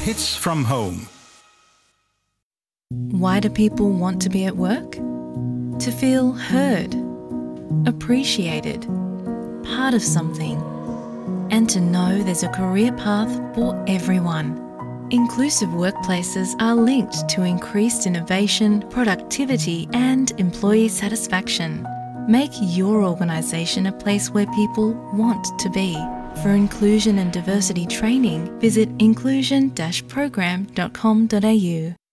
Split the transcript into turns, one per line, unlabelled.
Hits from Home.
Why do people want to be at work? To feel heard, appreciated, part of something, and to know there's a career path for everyone. Inclusive workplaces are linked to increased innovation, productivity, and employee satisfaction. Make your organisation a place where people want to be. For inclusion and diversity training, visit inclusion-program.com.au.